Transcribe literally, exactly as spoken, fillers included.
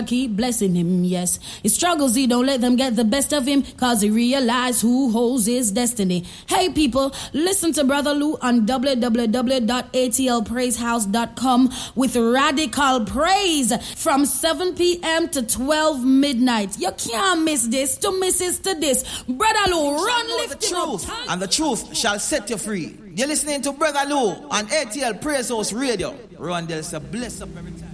keep blessing him, yes. His struggles, he don't let them get the best of him, cause he realize who holds his destiny. Hey people, listen to Brother Lou on w w w dot a t l praise house dot com with Radical Praise from seven p.m. to twelve midnight. You can't miss this. To miss is to this. Brother Lou, run lifting up. And the truth shall set you free. You're listening to Brother Lou on A T L Praise House Radio. Rondell, bless up every time.